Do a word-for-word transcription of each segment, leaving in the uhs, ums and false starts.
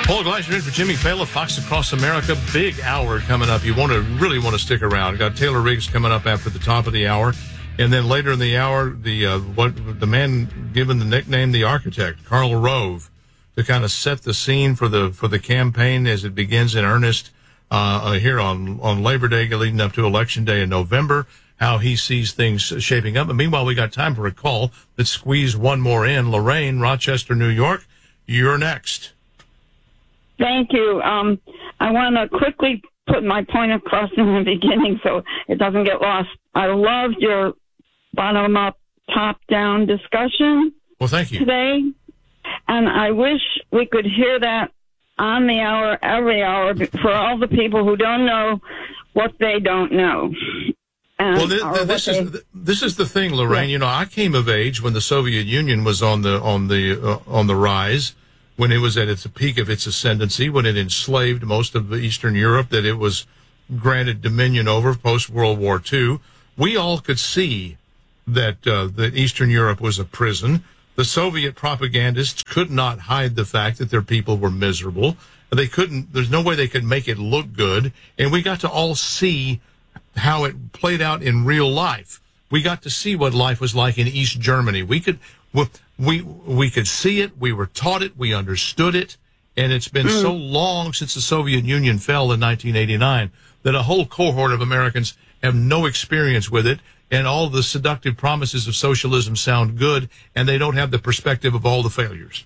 Paul Gleiser in for Jimmy Fallon, Fox Across America. Big hour coming up. You want to really want to stick around. Got Taylor Riggs coming up after the top of the hour, and then later in the hour, the uh, what the man given the nickname the Architect, Karl Rove, to kind of set the scene for the for the campaign as it begins in earnest uh, here on on Labor Day, leading up to Election Day in November. How he sees things shaping up. And meanwhile, we got time for a call. Let's squeeze one more in. Lorraine, Rochester, New York, you're next. Thank you. Um, I want to quickly put my point across in the beginning so it doesn't get lost. I loved your bottom-up, top-down discussion well, thank you. today, and I wish we could hear that on the hour, every hour, for all the people who don't know what they don't know. And, well, this, this is they, this is the thing, Lorraine. Yeah. You know, I came of age when the Soviet Union was on the on the uh, on the rise, when it was at its peak of its ascendancy, when it enslaved most of Eastern Europe that it was granted dominion over post World War Two. We all could see that uh, that Eastern Europe was a prison. The Soviet propagandists could not hide the fact that their people were miserable. They couldn't. There's no way they could make it look good, and we got to all see how it played out in real life. We got to see what life was like in East Germany. We could, we, we could see it. We were taught it. We understood it. And it's been mm. so long since the Soviet Union fell in nineteen eighty-nine that a whole cohort of Americans have no experience with it. And all the seductive promises of socialism sound good, and they don't have the perspective of all the failures.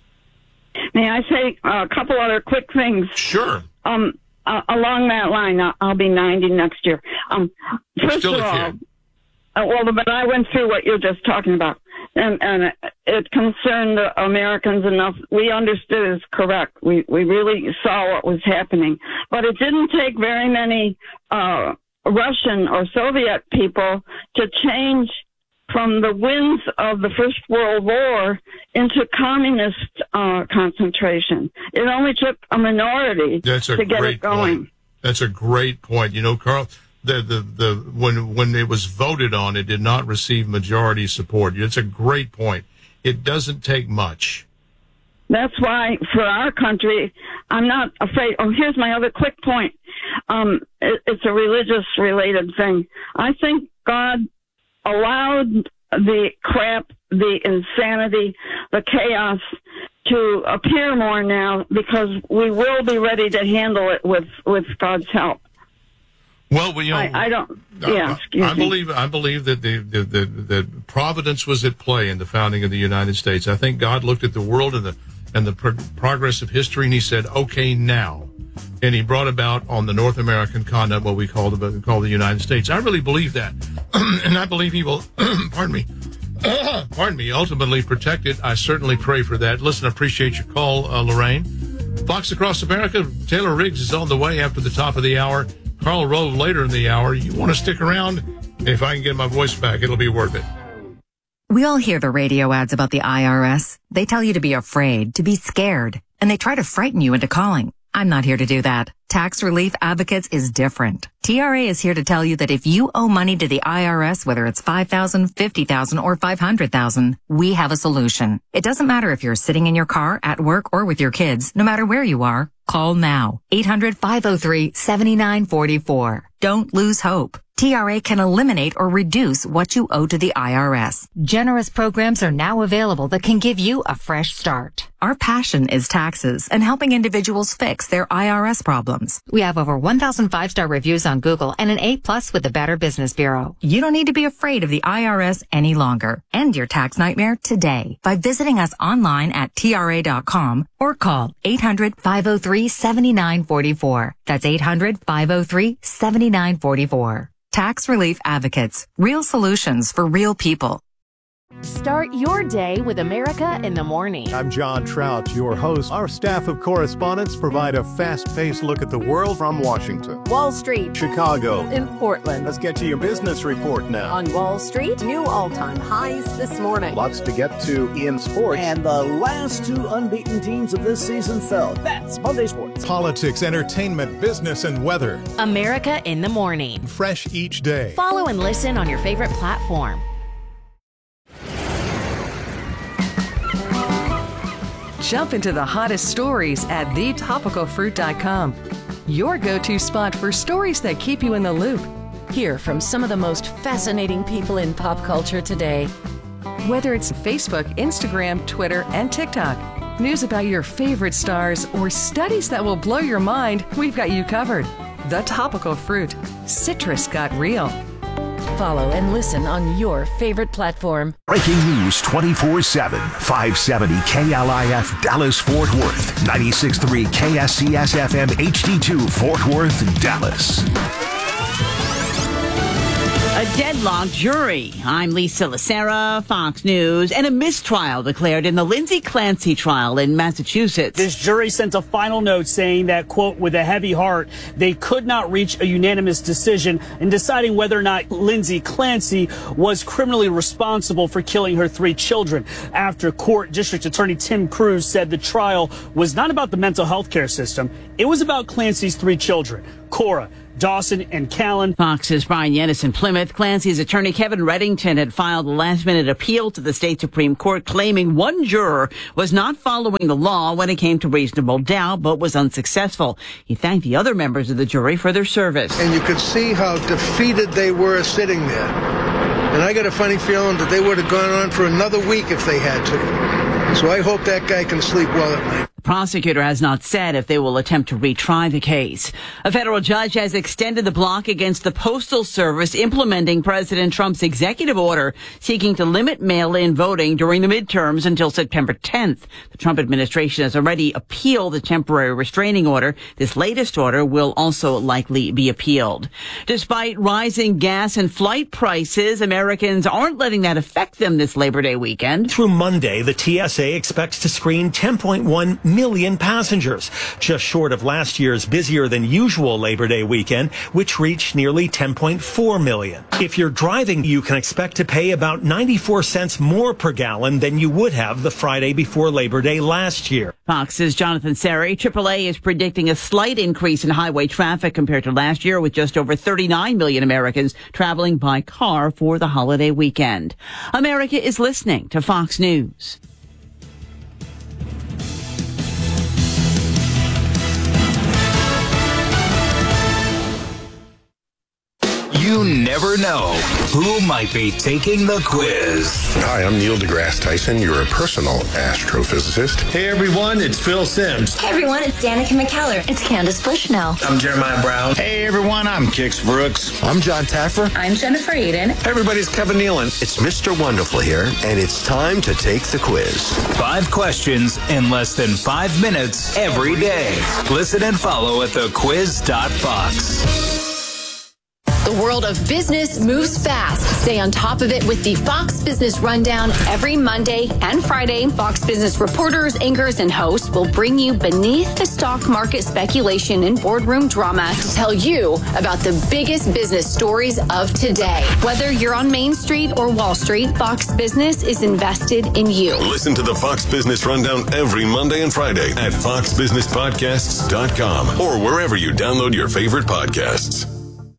May I say a couple other quick things? Sure. Um, Uh, along that line, I'll, I'll be ninety next year. Um, first Still of a all, kid. Uh, well, but I went through what you're just talking about, and, and it, it concerned the Americans enough. We understood it's correct. We we really saw what was happening, but it didn't take very many uh, Russian or Soviet people to change from the winds of the First World War into communist uh, concentration. It only took a minority That's a to get great it going. Point. That's a great point. You know, Carl, the, the, the, when, when it was voted on, it did not receive majority support. It's a great point. It doesn't take much. That's why, for our country, I'm not afraid. Oh, here's my other quick point. Um, it, it's a religious-related thing. I think God allowed the crap, the insanity, the chaos to appear more now because we will be ready to handle it with, with God's help. Well, we, you know, I, I don't. Yeah, excuse I, I me. believe I believe that the, the, the that providence was at play in the founding of the United States. I think God looked at the world and the and the pro- progress of history, and He said, "Okay, now," and He brought about on the North American continent what we call the call the United States. I really believe that, and I believe He will. pardon me. pardon me. Ultimately protect it. I certainly pray for that. Listen, I appreciate your call, uh, Lorraine. Fox Across America. Taylor Riggs is on the way after the top of the hour. Karl Rove later in the hour. You want to stick around? If I can get my voice back, it'll be worth it. We all hear the radio ads about the I R S. They tell you to be afraid, to be scared, and they try to frighten you into calling. I'm not here to do that. Tax Relief Advocates is different. T R A is here to tell you that if you owe money to the I R S, whether it's five thousand dollars, fifty thousand dollars, or five hundred thousand dollars, we have a solution. It doesn't matter if you're sitting in your car, at work, or with your kids. No matter where you are, call now. eight hundred, five oh three, seven nine four four. Don't lose hope. T R A can eliminate or reduce what you owe to the I R S. Generous programs are now available that can give you a fresh start. Our passion is taxes and helping individuals fix their I R S problems. We have over one thousand five-star reviews on Google and an A plus with the Better Business Bureau. You don't need to be afraid of the I R S any longer. End your tax nightmare today by visiting us online at T R A dot com or call eight hundred, five oh three, seven nine four four. That's eight hundred, five oh three, seven nine four four. Tax Relief Advocates. Real solutions for real people. Start your day with America in the Morning. I'm John Trout, your host. Our staff of correspondents provide a fast-paced look at the world from Washington, Wall Street, Chicago, and Portland. Let's get to your business report now. On Wall Street, new all-time highs this morning. Lots to get to in sports. And the last two unbeaten teams of this season fell. That's Monday Sports. Politics, entertainment, business, and weather. America in the Morning. Fresh each day. Follow and listen on your favorite platform. Jump into the hottest stories at the topical fruit dot com. Your go-to spot for stories that keep you in the loop. Hear from some of the most fascinating people in pop culture today. Whether it's Facebook, Instagram, Twitter, and TikTok, news about your favorite stars, or studies that will blow your mind, we've got you covered. The Topical Fruit. Citrus got real. Follow and listen on your favorite platform. Breaking news twenty-four seven. five seventy K L I F Dallas Fort Worth. ninety-six point three K S C S F M H D two Fort Worth, Dallas. A deadlocked jury. I'm Lisa Lacera, Fox News, and a mistrial declared in the Lindsay Clancy trial in Massachusetts. This jury sent a final note saying that, quote, with a heavy heart, they could not reach a unanimous decision in deciding whether or not Lindsay Clancy was criminally responsible for killing her three children. After court, District Attorney Tim Cruz said the trial was not about the mental health care system. It was about Clancy's three children, Cora, Dawson, and Callan. Fox's Brian Yennis in Plymouth. Clancy's attorney Kevin Reddington had filed a last-minute appeal to the state Supreme Court claiming one juror was not following the law when it came to reasonable doubt, but was unsuccessful. He thanked the other members of the jury for their service. And you could see how defeated they were sitting there. And I got a funny feeling that they would have gone on for another week if they had to. So I hope that guy can sleep well at night. The prosecutor has not said if they will attempt to retry the case. A federal judge has extended the block against the Postal Service implementing President Trump's executive order seeking to limit mail-in voting during the midterms until September tenth. The Trump administration has already appealed the temporary restraining order. This latest order will also likely be appealed. Despite rising gas and flight prices, Americans aren't letting that affect them this Labor Day weekend. Through Monday, the T S A expects to screen ten point one million passengers, just short of last year's busier than usual Labor Day weekend, which reached nearly ten point four million. If you're driving, you can expect to pay about ninety-four cents more per gallon than you would have the Friday before Labor Day last year. Fox's Jonathan Seri. triple A is predicting a slight increase in highway traffic compared to last year, with just over thirty-nine million Americans traveling by car for the holiday weekend. America is listening to Fox News. You never know who might be taking the quiz. Hi, I'm Neil deGrasse Tyson, your personal astrophysicist. Hey everyone, it's Phil Simms. Hey everyone, it's Danica McKellar. It's Candace Bushnell. I'm Jeremiah Brown. Hey everyone, I'm Kix Brooks. I'm John Taffer. I'm Jennifer Aiden. Hey everybody, it's Kevin Nealon. It's Mister Wonderful here, and it's time to take the quiz. Five questions in less than five minutes every day. Listen and follow at the quiz dot fox. The world of business moves fast. Stay on top of it with the Fox Business Rundown every Monday and Friday. Fox Business reporters, anchors, and hosts will bring you beneath the stock market speculation and boardroom drama to tell you about the biggest business stories of today. Whether you're on Main Street or Wall Street, Fox Business is invested in you. Listen to the Fox Business Rundown every Monday and Friday at fox business podcasts dot com or wherever you download your favorite podcasts.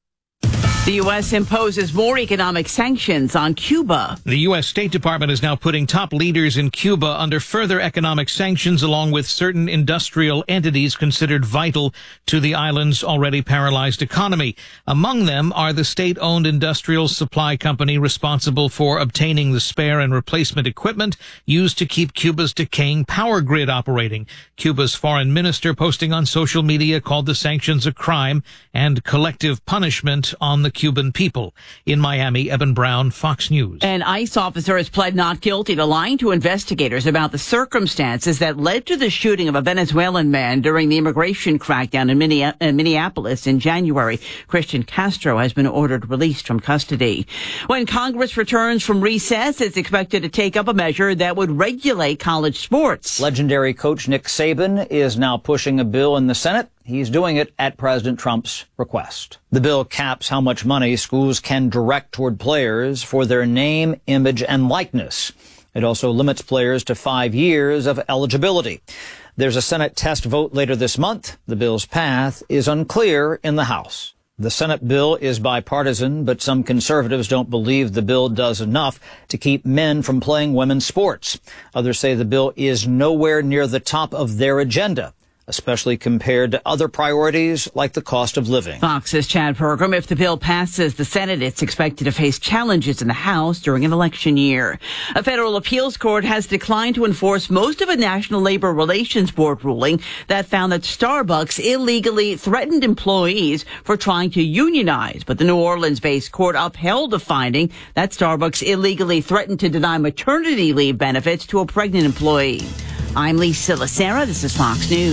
The U S imposes more economic sanctions on Cuba. The U S State Department is now putting top leaders in Cuba under further economic sanctions, along with certain industrial entities considered vital to the island's already paralyzed economy. Among them are the state-owned industrial supply company responsible for obtaining the spare and replacement equipment used to keep Cuba's decaying power grid operating. Cuba's foreign minister, posting on social media, called the sanctions a crime and collective punishment on the Cuban people. In Miami, Eben Brown, Fox News. An ICE officer has pled not guilty to lying to investigators about the circumstances that led to the shooting of a Venezuelan man during the immigration crackdown in Minneapolis in January. Christian Castro has been ordered released from custody. When Congress returns from recess, it's expected to take up a measure that would regulate college sports. Legendary coach Nick Saban is now pushing a bill in the Senate. He's doing it at President Trump's request. The bill caps how much money schools can direct toward players for their name, image, and likeness. It also limits players to five years of eligibility. There's a Senate test vote later this month. The bill's path is unclear in the House. The Senate bill is bipartisan, but some conservatives don't believe the bill does enough to keep men from playing women's sports. Others say the bill is nowhere near the top of their agenda, especially compared to other priorities like the cost of living. Fox's Chad Pergram. If the bill passes the Senate, it's expected to face challenges in the House during an election year. A federal appeals court has declined to enforce most of a National Labor Relations Board ruling that found that Starbucks illegally threatened employees for trying to unionize. But the New Orleans-based court upheld the finding that Starbucks illegally threatened to deny maternity leave benefits to a pregnant employee. I'm Lisa Lacera. This is Fox News.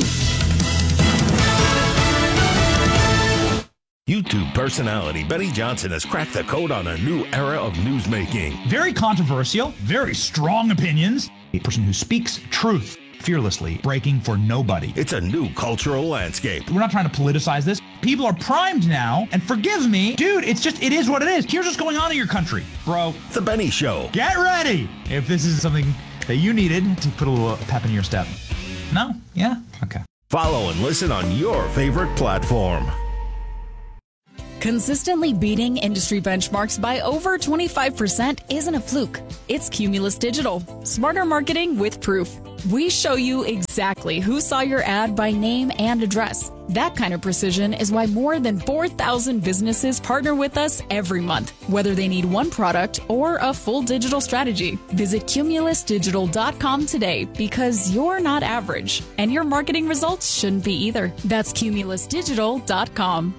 YouTube personality Benny Johnson has cracked the code on a new era of newsmaking. Very controversial, very strong opinions. A person who speaks truth fearlessly, breaking for nobody. It's a new cultural landscape. We're not trying to politicize this. People are primed now, and forgive me, dude, it's just, it is what it is. Here's what's going on in your country, bro. The Benny Show. Get ready if this is something that you needed to put a little pep in your step. No? Yeah? Okay. Follow and listen on your favorite platform. Consistently beating industry benchmarks by over twenty-five percent isn't a fluke. It's Cumulus Digital. Smarter marketing with proof. We show you exactly who saw your ad by name and address. That kind of precision is why more than four thousand businesses partner with us every month, whether they need one product or a full digital strategy. Visit cumulus digital dot com today because you're not average, and your marketing results shouldn't be either. That's cumulus digital dot com.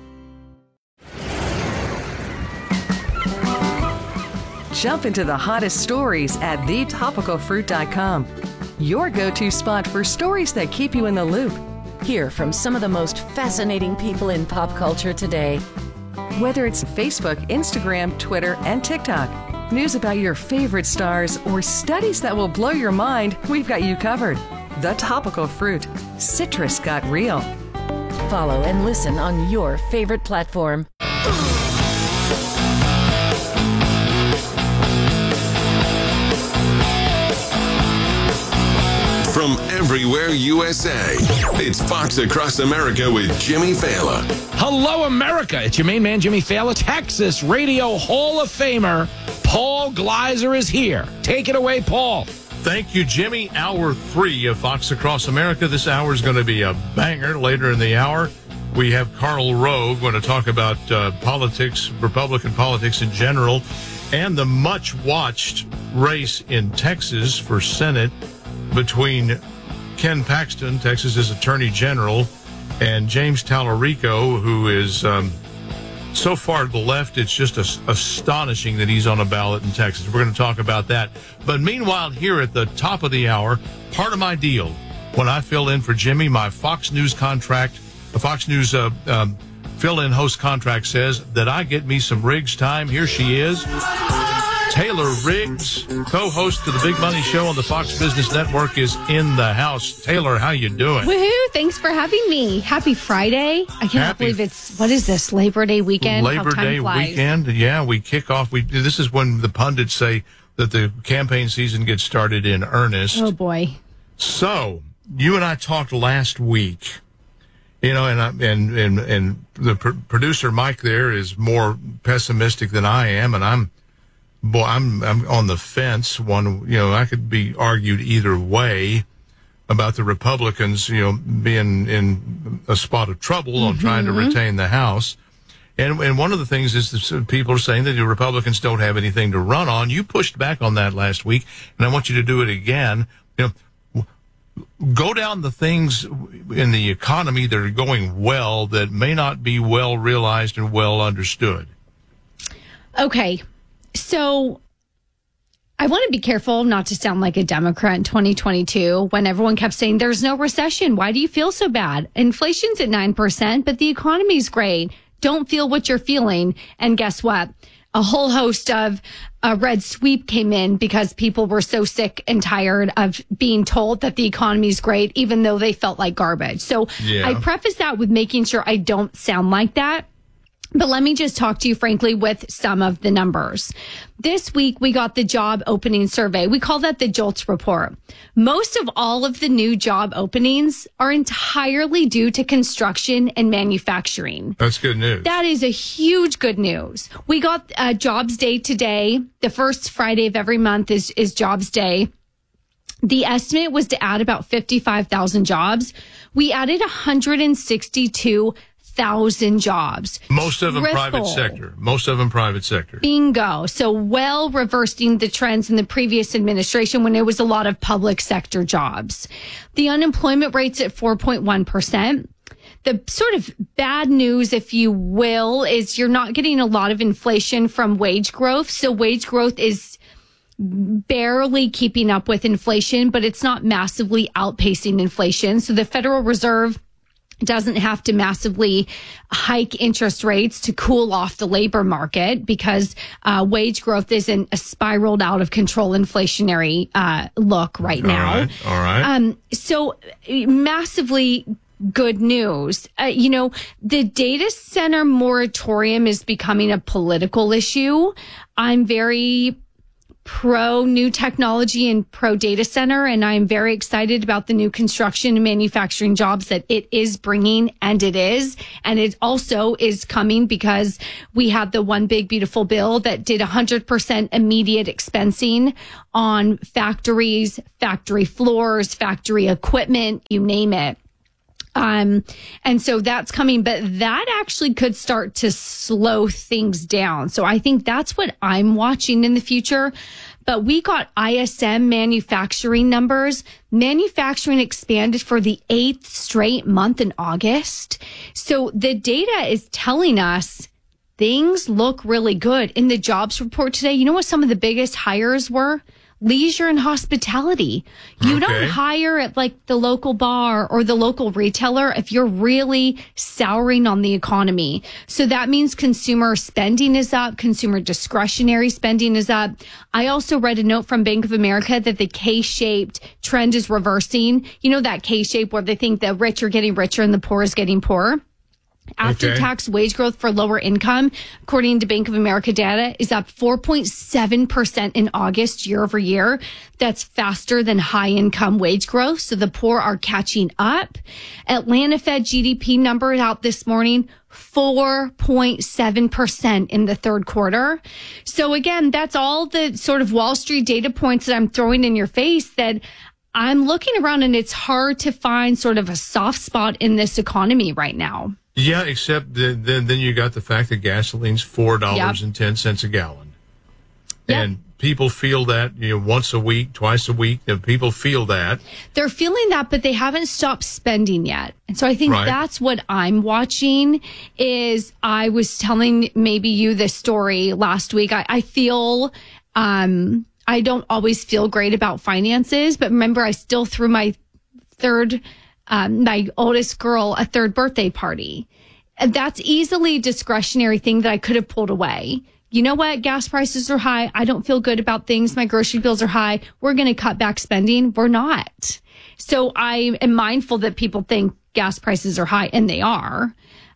Jump into the hottest stories at the topical fruit dot com. Your go-to spot for stories that keep you in the loop. Hear from some of the most fascinating people in pop culture today. Whether it's Facebook, Instagram, Twitter, and TikTok, news about your favorite stars, or studies that will blow your mind, we've got you covered. The Topical Fruit. Citrus got real. Follow and listen on your favorite platform. From everywhere U S A, it's Fox Across America with Jimmy Fallon. Hello, America. It's your main man, Jimmy Fallon. Texas Radio Hall of Famer Paul Gleiser is here. Take it away, Paul. Thank you, Jimmy. Hour three of Fox Across America. This hour is going to be a banger. Later in the hour, we have Karl Rove going to talk about uh, politics, Republican politics in general, and the much-watched race in Texas for Senate between Ken Paxton, Texas's Attorney General, and James Tallarico, who is um, so far to the left, it's just a- astonishing that he's on a ballot in Texas. We're going to talk about that. But meanwhile, here at the top of the hour, part of my deal, when I fill in for Jimmy, my Fox News contract, the Fox News uh, um, fill-in host contract says that I get me some Riggs time. Here she is. Taylor Riggs, co-host to the Big Money Show on the Fox Business Network, is in the house. Taylor, how you doing? Woohoo! Thanks for having me. Happy Friday. I cannot Happy believe it's, what is this, Labor Day weekend? Labor Day flies. weekend. Yeah, we kick off. We This is when the pundits say that the campaign season gets started in earnest. Oh, boy. So, you and I talked last week, you know, and I, and, and, and the pr- producer, Mike, there is more pessimistic than I am, and I'm Boy, I'm I'm on the fence. One, you know, I could be argued either way about the Republicans, you know, being in a spot of trouble mm-hmm. on trying to retain the House. And and one of the things is that people are saying that the Republicans don't have anything to run on. You pushed back on that last week, and I want you to do it again. You know, go down the things in the economy that are going well that may not be well realized and well understood. Okay. So I want to be careful not to sound like a Democrat in twenty twenty-two when everyone kept saying there's no recession. Why do you feel so bad? Inflation's at nine percent, but the economy's great. Don't feel what you're feeling. And guess what? A whole host of a red sweep came in because people were so sick and tired of being told that the economy's great, even though they felt like garbage. So yeah. I preface that with making sure I don't sound like that. But let me just talk to you frankly with some of the numbers. This week, we got the job opening survey. We call that the JOLTS report. Most of all of the new job openings are entirely due to construction and manufacturing. That's good news. That is a huge good news. We got uh, Jobs Day today. The first Friday of every month is, is Jobs Day. The estimate was to add about fifty-five thousand jobs. We added one hundred sixty-two thousand jobs. Most of them Triple. private sector. Most of them private sector. Bingo. So well reversing the trends in the previous administration when it was a lot of public sector jobs. The unemployment rate's at four point one percent. The sort of bad news, if you will, is you're not getting a lot of inflation from wage growth. So wage growth is barely keeping up with inflation, but it's not massively outpacing inflation. So the Federal Reserve doesn't have to massively hike interest rates to cool off the labor market because uh, wage growth isn't a spiraled out of control inflationary uh, look right now. All right. All right. Um, so massively good news. Uh, you know, the data center moratorium is becoming a political issue. I'm very pro new technology and pro data center. And I'm very excited about the new construction and manufacturing jobs that it is bringing. And it is. And it also is coming because we had the one big beautiful bill that did one hundred percent immediate expensing on factories, factory floors, factory equipment, you name it. Um, and so that's coming, but that actually could start to slow things down. So I think that's what I'm watching in the future. But we got I S M manufacturing numbers. Manufacturing expanded for the eighth straight month in August. So the data is telling us things look really good. In the jobs report today, you know what some of the biggest hires were? Leisure and hospitality. You Okay. don't hire at like the local bar or the local retailer if you're really souring on the economy. So that means consumer spending is up, consumer discretionary spending is up. I also read a note from Bank of America that the K-shaped trend is reversing. You know that K-shape where they think the rich are getting richer and the poor is getting poorer? After Okay. tax wage growth for lower income, according to Bank of America data, is up four point seven percent in August year over year. That's faster than high income wage growth. So the poor are catching up. Atlanta Fed G D P number out this morning, four point seven percent in the third quarter. So again, that's all the sort of Wall Street data points that I'm throwing in your face that I'm looking around and it's hard to find sort of a soft spot in this economy right now. Yeah, except then then, then you got the fact that gasoline's four dollars and ten cents a gallon, Yep. and people feel that you know once a week, twice a week. And people feel that. They're feeling that, but they haven't stopped spending yet. And so I think Right. that's what I'm watching is I was telling maybe you this story last week. I, I feel, um, I don't always feel great about finances, but remember I still threw my third Um, my oldest girl a third birthday party. And that's easily a discretionary thing that I could have pulled away. You know what? Gas prices are high. I don't feel good about things. My grocery bills are high. We're going to cut back spending. We're not. So I am mindful that people think gas prices are high, and they are.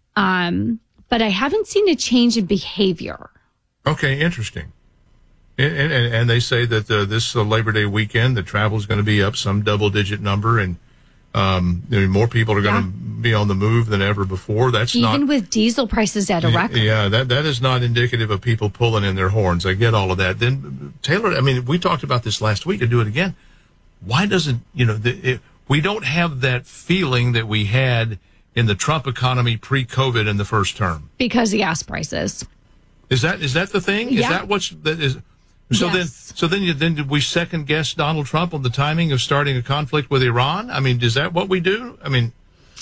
Um, but I haven't seen a change in behavior. Okay, interesting. And, and, and they say that uh, this uh, Labor Day weekend, the travel is going to be up some double-digit number, and um, I mean, more people are going to be on the move than ever before. That's Even not with diesel prices at a record. Yeah, that that is not indicative of people pulling in their horns. I get all of that. Then Taylor, I mean, we talked about this last week. To do it again, why doesn't you know the, it, we don't have that feeling that we had in the Trump economy pre-COVID in the first term? Because of gas prices. Is that is that the thing? Is Yeah. that what's that is? So Yes. then, so then, you, then did we second guess Donald Trump on the timing of starting a conflict with Iran? I mean, is that what we do? I mean,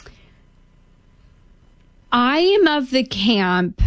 I am of the camp.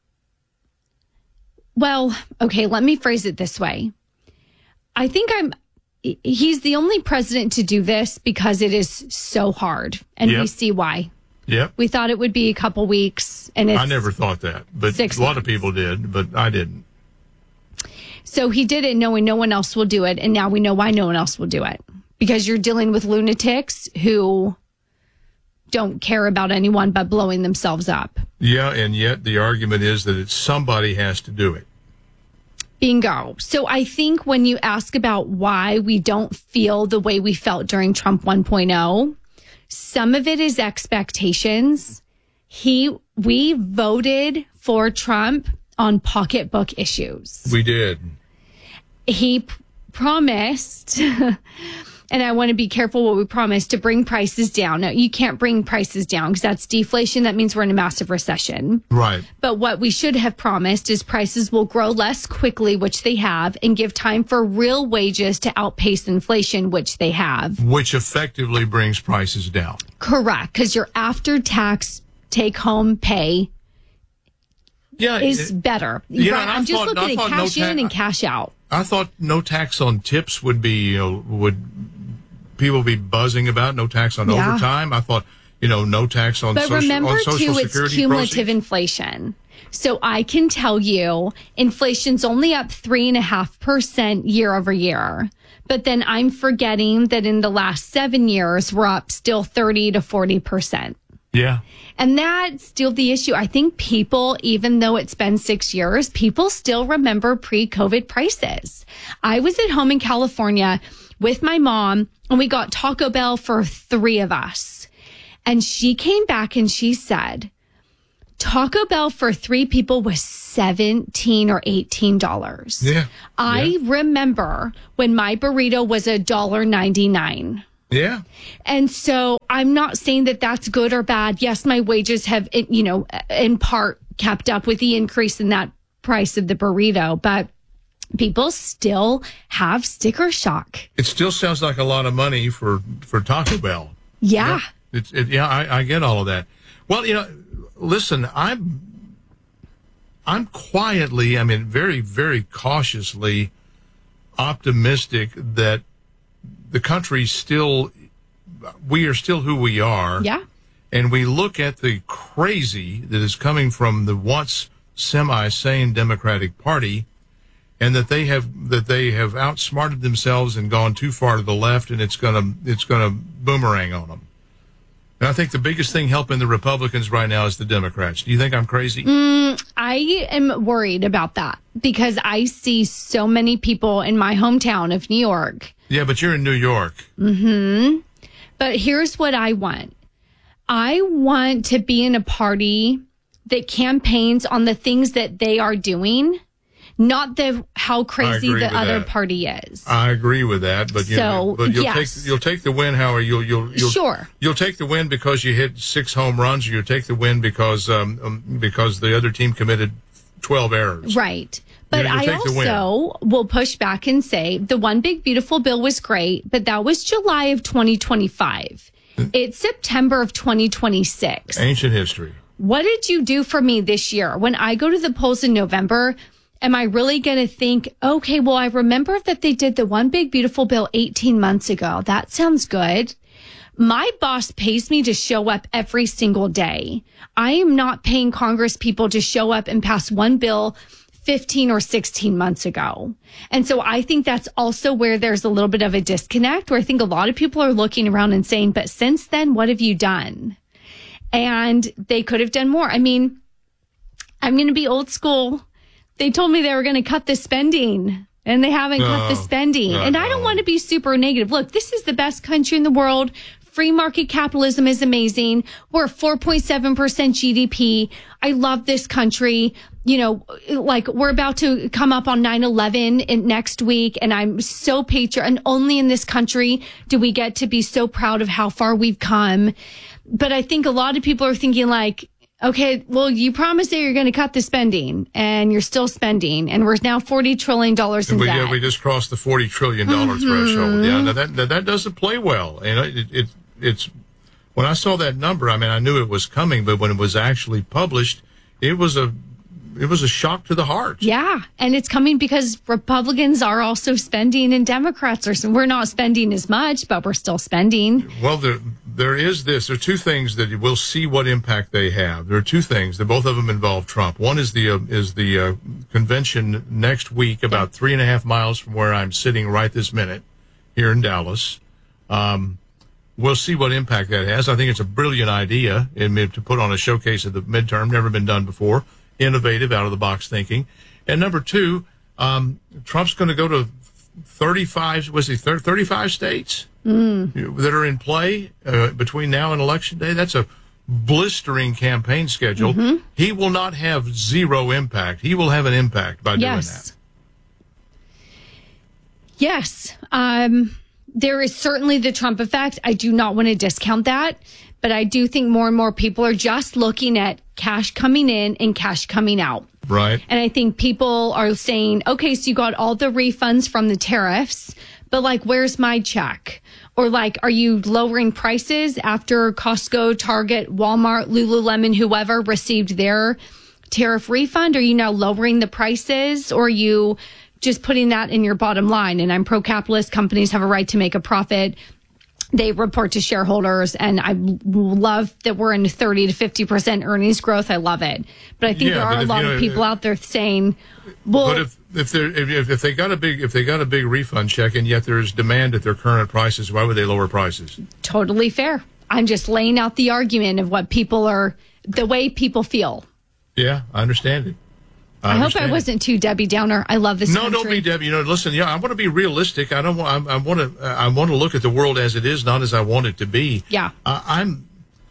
Well, okay, let me phrase it this way. I think I'm, he's the only president to do this because it is so hard. And Yep. we see why. yep. We thought it would be a couple weeks. And it's I never thought that, but six a lot of months. people did, but I didn't. So he did it knowing no one else will do it. And now we know why no one else will do it. Because you're dealing with lunatics who don't care about anyone but blowing themselves up. Yeah, and yet the argument is that it's somebody has to do it. Bingo. So I think when you ask about why we don't feel the way we felt during Trump one point oh, some of it is expectations. He, we voted for Trump on pocketbook issues. We did. He p- promised, and I want to be careful what we promised, to bring prices down. No, you can't bring prices down because that's deflation. That means we're in a massive recession. Right. But what we should have promised is prices will grow less quickly, which they have, and give time for real wages to outpace inflation, which they have. Which effectively brings prices down. Correct, because your after-tax take-home pay yeah, is it, better. Yeah, right? I'm just thought, looking at cash no ta- in and cash out. I thought no tax on tips would be, you know, would people be buzzing about, no tax on Yeah. overtime. I thought, you know, no tax on, But social, remember, on social too, security it's cumulative proceeds. inflation. So I can tell you inflation's only up three and a half percent year over year. But then I'm forgetting that in the last seven years, we're up still thirty to forty percent. Yeah. And that's still the issue. I think people, even though it's been six years, people still remember pre-COVID prices. I was at home in California with my mom, and we got Taco Bell for three of us. And she came back and she said, Taco Bell for three people was seventeen or eighteen dollars. Yeah. I yeah. remember when my burrito was a dollar ninety-nine. Yeah. And so I'm not saying that that's good or bad. Yes, my wages have, you know, in part kept up with the increase in that price of the burrito, but people still have sticker shock. It still sounds like a lot of money for, for Taco Bell. Yeah. Yeah, it's, it, yeah I, I get all of that. Well, you know, listen, I'm, I'm quietly, I mean, very, very cautiously optimistic that the country's still, we are still who we are. Yeah. And we look at the crazy that is coming from the once semi-sane Democratic Party, and that they have, that they have outsmarted themselves and gone too far to the left, and it's gonna, it's gonna boomerang on them. And I think the biggest thing helping the Republicans right now is the Democrats. Do you think I'm crazy? Mm, I am worried about that because I see so many people in my hometown of New York. Yeah, but you're in New York. Mm-hmm. But here's what I want. I want to be in a party that campaigns on the things that they are doing, not the how crazy the other that. party is. I agree with that, but you So, but you'll yes. take you'll take the win. However, you'll you'll you'll Sure. you'll take the win because you hit six home runs, or you'll take the win because um, um because the other team committed twelve errors. Right. But You- you I take the win. also will push back and say the one big beautiful bill was great, but that was July of twenty twenty-five. It's September of twenty twenty-six. Ancient history. What did you do for me this year? When I go to the polls in November, am I really going to think, okay, well, I remember that they did the one big beautiful bill eighteen months ago. That sounds good. My boss pays me to show up every single day. I am not paying Congress people to show up and pass one bill fifteen or sixteen months ago. And so I think that's also where there's a little bit of a disconnect, where I think a lot of people are looking around and saying, but since then, what have you done? And they could have done more. I mean, I'm going to be old school. They told me they were going to cut the spending, and they haven't No, cut the spending. no, and I don't no. want to be super negative. Look, this is the best country in the world. Free market capitalism is amazing. We're four point seven percent G D P. I love this country. You know, like we're about to come up on nine eleven in next week, and I'm so patriot. And only in this country do we get to be so proud of how far we've come. But I think a lot of people are thinking like, okay, well, you promised that you're going to cut the spending, and you're still spending, and we're now forty trillion dollars in we, debt. yeah, we just crossed the forty trillion dollars Mhm. threshold. Yeah, now that, that that doesn't play well. You know, it, it it's when I saw that number, I mean, I knew it was coming, but when it was actually published, it was a it was a shock to the heart. Yeah, and it's coming because Republicans are also spending, and Democrats are. We're not spending as much, but we're still spending. Well, there there is this. There are two things that we'll see what impact they have. There are two things. That both of them involve Trump. One is the uh, is the uh, convention next week, about three and a half miles from where I'm sitting right this minute, here in Dallas. Um, We'll see what impact that has. I think it's a brilliant idea to put on a showcase of the midterm, never been done before. Innovative, out-of-the-box thinking. And number two, um, Trump's going to go to thirty-five, was he thirty-five states mm. that are in play uh, between now and Election Day? That's a blistering campaign schedule. Mm-hmm. He will not have zero impact. He will have an impact by yes. doing that. Yes. Um, there is certainly the Trump effect. I do not want to discount that, but I do think more and more people are just looking at cash coming in and cash coming out. Right. And I think people are saying, okay, so you got all the refunds from the tariffs, but like, where's my check? Or like, are you lowering prices after Costco, Target, Walmart, Lululemon, whoever received their tariff refund? Are you now lowering the prices, or are you just putting that in your bottom line? And I'm pro-capitalist. Companies have a right to make a profit. They report to shareholders, and I love that we're in thirty to fifty percent earnings growth. I love it. But I think yeah, there are a lot you know, of people out there saying, well, but if if they if, if they got a big if they got a big refund check and yet there's demand at their current prices, why would they lower prices? Totally fair. I'm just laying out the argument of what people are, the way people feel. Yeah, I understand it. I, I hope I wasn't too Debbie Downer. I love this No, country. don't be Debbie. You know, listen. Yeah, I want to be realistic. I don't want. I, I want to. I want to look at the world as it is, not as I want it to be. Yeah. Uh, I'm.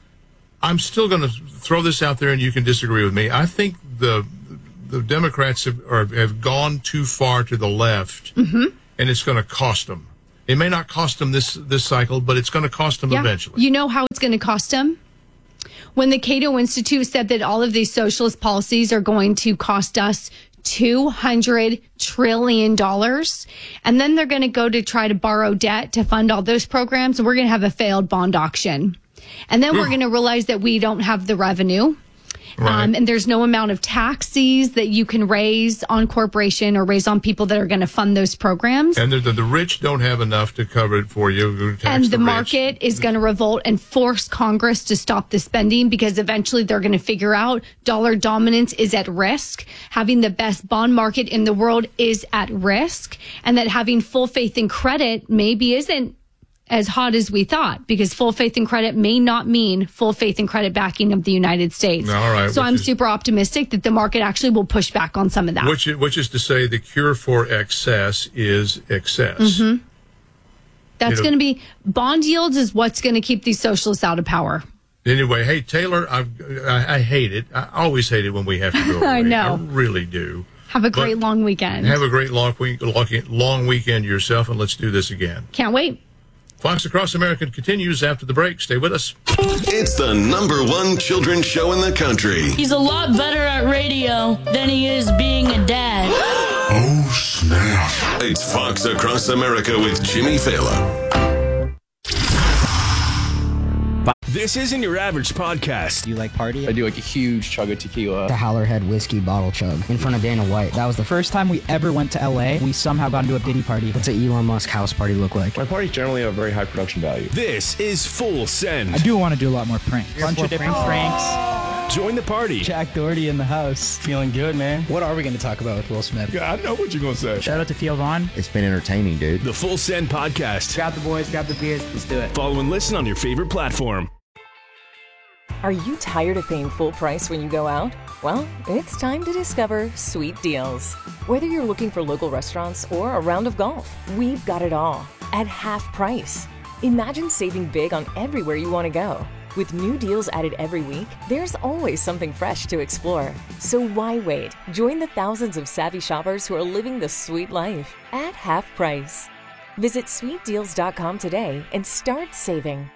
I'm still going to throw this out there, and you can disagree with me. I think the the Democrats have are, have gone too far to the left, mm-hmm. and it's going to cost them. It may not cost them this this cycle, but it's going to cost them yeah. eventually. You know how it's going to cost them? When the Cato Institute said that all of these socialist policies are going to cost us two hundred trillion dollars, and then they're going to go to try to borrow debt to fund all those programs, and we're going to have a failed bond auction. And then we're going to realize that we don't have the revenue. Right. Um, and there's no amount of taxes that you can raise on corporation or raise on people that are going to fund those programs. And the, the, the rich don't have enough to cover it for you. Tax and the, the market is going to revolt and force Congress to stop the spending, because eventually they're going to figure out dollar dominance is at risk. Having the best bond market in the world is at risk. And that having full faith and credit maybe isn't as hot as we thought, because full faith and credit may not mean full faith and credit backing of the United States. All right, so I'm is, super optimistic that the market actually will push back on some of that. Which is, which is to say the cure for excess is excess. Mm-hmm. That's you know, going to be, bond yields is what's going to keep these socialists out of power. Anyway, hey, Taylor, I, I, I hate it. I always hate it when we have to go away. I know. I really do. Have a great but long weekend. Have a great long, week, long weekend yourself, and let's do this again. Can't wait. Fox Across America continues after the break. Stay with us. It's the number one children's show in the country. He's a lot better at radio than he is being a dad. Oh, snap. It's Fox Across America with Jimmy Fallon. This isn't your average podcast. Do you like party? I do like a huge chug of tequila. The Howlerhead whiskey bottle chug in front of Dana White. That was the first time we ever went to L A. We somehow got into a Diddy party. What's an Elon Musk house party look like? My parties generally have very high production value. This is Full Send. I do want to do a lot more pranks. A bunch of different pranks. Join the party. Jack Doherty in the house. Feeling good, man. What are we going to talk about with Will Smith? Yeah, I know what you're going to say. Shout out to Theo Vaughn. It's been entertaining, dude. The Full Send podcast. Grab the boys, grab the beers. Let's do it. Follow and listen on your favorite platform. Are you tired of paying full price when you go out? Well, it's time to discover Sweet Deals. Whether you're looking for local restaurants or a round of golf, we've got it all at half price. Imagine saving big on everywhere you want to go. With new deals added every week, there's always something fresh to explore. So why wait? Join the thousands of savvy shoppers who are living the sweet life at half price. Visit sweet deals dot com today and start saving.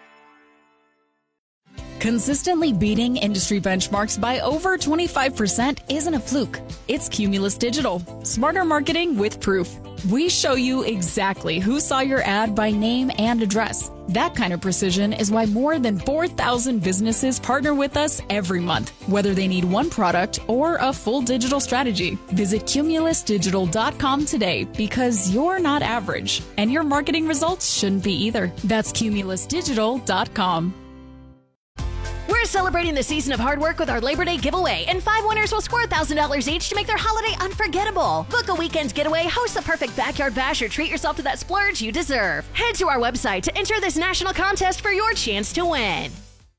Consistently beating industry benchmarks by over twenty-five percent isn't a fluke. It's Cumulus Digital. Smarter marketing with proof. We show you exactly who saw your ad by name and address. That kind of precision is why more than four thousand businesses partner with us every month, whether they need one product or a full digital strategy. Visit cumulus digital dot com today, because you're not average, and your marketing results shouldn't be either. That's cumulus digital dot com. We're celebrating the season of hard work with our Labor Day giveaway, and five winners will score one thousand dollars each to make their holiday unforgettable. Book a weekend getaway, host the perfect backyard bash, or treat yourself to that splurge you deserve. Head to our website to enter this national contest for your chance to win.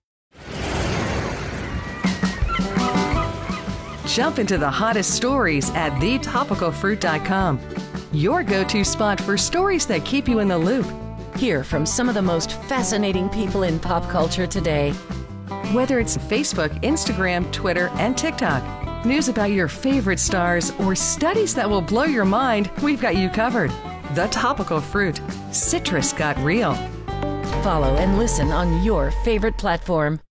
Jump into the hottest stories at the topical fruit dot com. Your go-to spot for stories that keep you in the loop. Hear from some of the most fascinating people in pop culture today. Whether it's Facebook, Instagram, Twitter, and TikTok, news about your favorite stars, or studies that will blow your mind, we've got you covered. The Topical Fruit. Citrus got real. Follow and listen on your favorite platform.